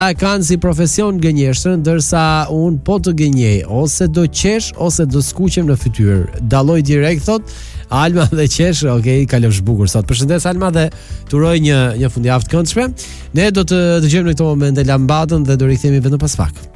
kanë si profesion gënjeshtrën, ndërsa un po të gënjej, ose do qesh ose do skuqem në fytyrë. Dalloj direkt, thot Alma dhe qesh. Okej, kalosh bukur sot. Përshëndes Alma dhe turoj një fundjavë të këndshme. Ne do të dëgjojmë në këtë moment Lambadën dhe do rikthehemi vetëm pas pak.